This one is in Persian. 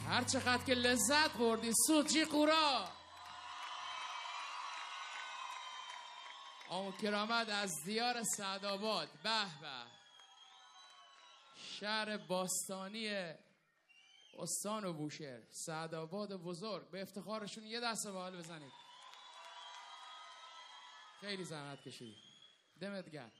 هر چقدر که لذت بردی سوتجی قورا. آمو کرامت از دیار سعدآباد. به به، شهر باستانی استان و بوشهر، سعدآباد بزرگ. به افتخارشون یه دست به حال بزنید. خیلی زحمت کشیدی، دمت گرم.